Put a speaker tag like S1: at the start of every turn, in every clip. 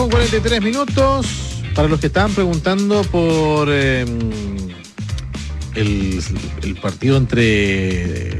S1: 2:43. Para los que estaban preguntando por el partido entre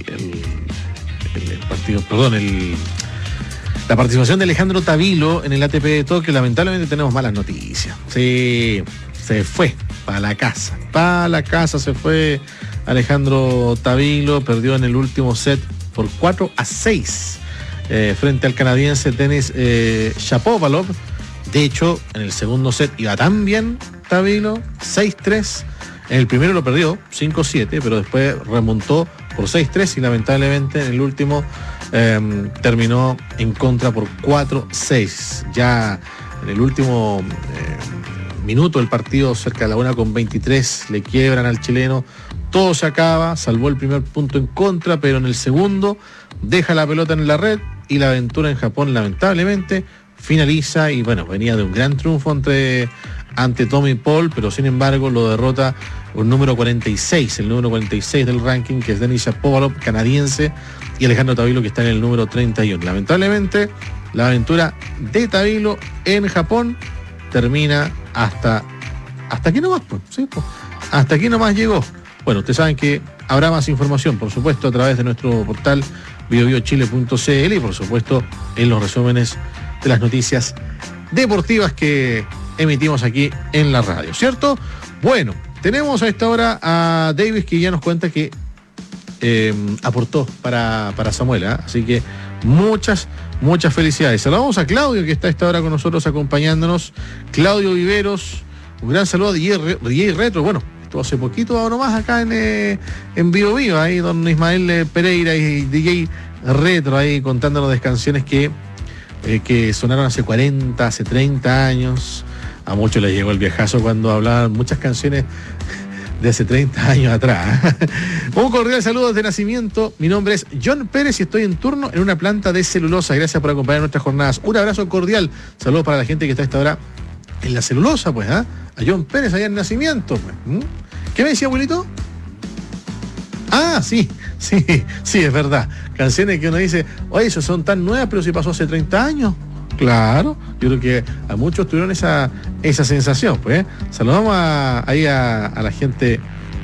S1: la participación de Alejandro Tavilo en el ATP de Tokio, lamentablemente tenemos malas noticias. Sí, se fue para la casa se fue Alejandro Tavilo, perdió en el último set por 4-6 frente al canadiense Denis Shapovalov. De hecho, en el segundo set iba tan bien Tavilo, 6-3. En el primero lo perdió, 5-7, pero después remontó por 6-3 y lamentablemente en el último terminó en contra por 4-6. Ya en el último minuto del partido, cerca de la 1:23, le quiebran al chileno. Todo se acaba, salvó el primer punto en contra, pero en el segundo deja la pelota en la red y la aventura en Japón lamentablemente finaliza. Y bueno, venía de un gran triunfo ante Tommy Paul, pero sin embargo lo derrota el número 46 del ranking, que es Denis Shapovalov, canadiense, y Alejandro Tavilo, que está en el número 31. Lamentablemente la aventura de Tavilo en Japón termina hasta aquí nomás, pues, ¿sí? Pues, hasta aquí nomás llegó. Bueno, ustedes saben que habrá más información, por supuesto, a través de nuestro portal biobiochile.cl y por supuesto en los resúmenes de las noticias deportivas que emitimos aquí en la radio, ¿cierto? Bueno, tenemos a esta hora a Davis, que ya nos cuenta que aportó para Samuel, ¿eh? Así que muchas felicidades. Saludamos a Claudio, que está a esta hora con nosotros acompañándonos. Claudio Viveros, un gran saludo a DJ Retro. Bueno, estuvo hace poquito ahora nomás acá en Bio Vivo, ahí don Ismael Pereira y DJ Retro ahí contándonos de canciones que sonaron hace 40, hace 30 años. A muchos les llegó el viajazo cuando hablaban muchas canciones de hace 30 años atrás. Un cordial saludo desde nacimiento. Mi nombre es John Pérez y estoy en turno en una planta de celulosa. Gracias por acompañar nuestras jornadas. Un abrazo cordial. Saludos para la gente que está a esta hora en la celulosa, pues, ¿eh? A John Pérez allá en nacimiento, pues. ¿Qué me decía, abuelito? Ah, sí, es verdad. Canciones que uno dice, oye, esas son tan nuevas, pero si pasó hace 30 años. Claro, yo creo que a muchos tuvieron esa sensación, pues. Saludamos ahí a la gente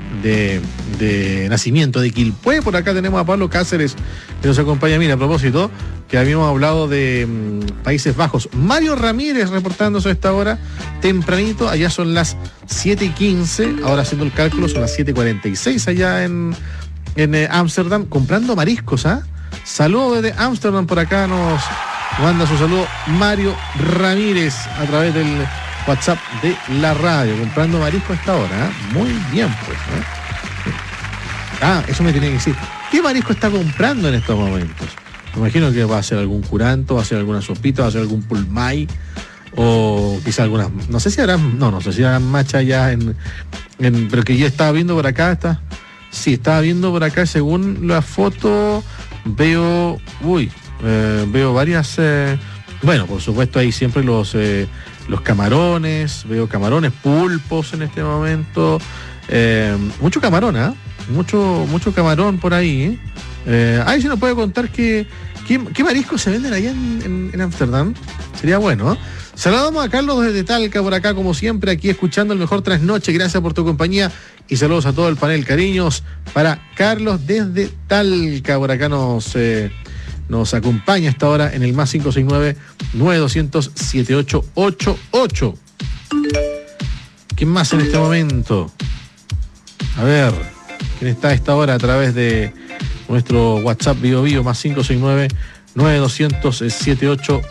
S1: de nacimiento, de Quilpué. Por acá tenemos a Pablo Cáceres, que nos acompaña. Mira, a propósito, que habíamos hablado de Países Bajos. Mario Ramírez reportándose a esta hora, tempranito. Allá son las 7:15, ahora haciendo el cálculo, son las 7:46 allá en Ámsterdam, comprando mariscos, ¿ah? Saludos desde Ámsterdam, por acá nos manda su saludo Mario Ramírez a través del WhatsApp de la radio, comprando marisco a esta hora, ¿eh? Muy bien, pues, ¿eh? Eso me tiene que decir. ¿Qué marisco está comprando en estos momentos? Me imagino que va a ser algún curanto, va a ser alguna sopita, va a ser algún pulmay, o quizá algunas, no sé si harán macha ya pero que yo estaba viendo por acá, estaba viendo por acá, según la foto, veo varias, bueno, por supuesto hay siempre los camarones, veo camarones, pulpos en este momento, mucho camarón, mucho camarón por ahí, ahí se nos puede contar qué mariscos se venden allá en Ámsterdam, sería bueno, ¿eh? Saludamos a Carlos desde Talca, por acá como siempre, aquí escuchando el mejor trasnoche. Gracias por tu compañía y saludos a todo el panel. Cariños para Carlos desde Talca, por acá nos acompaña hasta ahora en el más 569-9200-7888. ¿Quién más en este momento? A ver, ¿quién está a esta hora a través de nuestro WhatsApp Bio más 569-9200-7888?